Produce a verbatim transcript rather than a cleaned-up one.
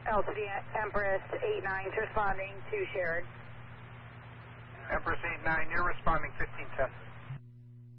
Altitude Empress eight nine responding to shared. Empress eight nine, you're responding fifteen ten.